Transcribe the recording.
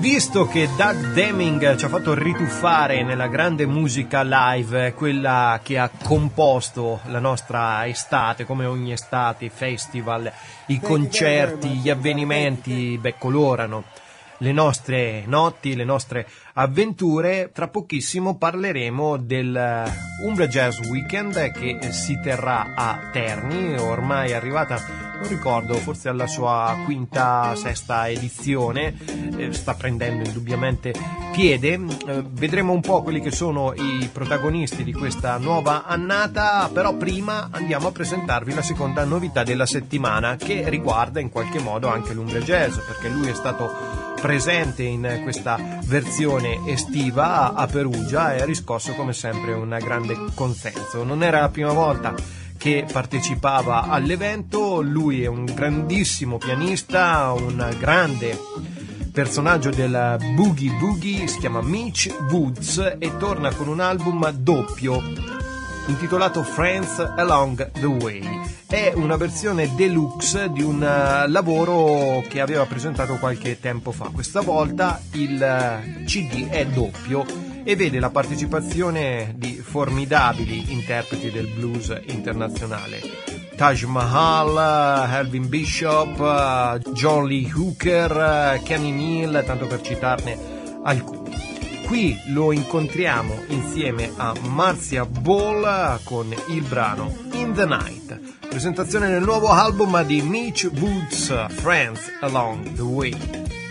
Visto che Doug Deming ci ha fatto rituffare nella grande musica live, quella che ha composto la nostra estate, come ogni estate, i festival, i concerti, gli avvenimenti, colorano le nostre notti, le nostre avventure. Tra pochissimo parleremo del Umbria Jazz Weekend che si terrà a Terni, ormai è arrivata, non ricordo, forse alla sua quinta, sesta edizione, sta prendendo indubbiamente piede. Vedremo un po' quelli che sono i protagonisti di questa nuova annata, però prima andiamo a presentarvi la seconda novità della settimana, che riguarda in qualche modo anche l'Umbria Jazz, perché lui è stato presente in questa versione estiva a Perugia e ha riscosso come sempre un grande consenso. Non era la prima volta che partecipava all'evento, lui è un grandissimo pianista, un grande personaggio del Boogie Boogie, si chiama Mitch Woods e torna con un album doppio intitolato Friends Along the Way. È una versione deluxe di un lavoro che aveva presentato qualche tempo fa. Questa volta il CD è doppio e vede la partecipazione di formidabili interpreti del blues internazionale: Taj Mahal, Elvin Bishop, John Lee Hooker, Kenny Neal, tanto per citarne alcuni. Qui lo incontriamo insieme a Marcia Ball con il brano In the Night, presentazione del nuovo album di Mitch Woods, Friends Along the Way.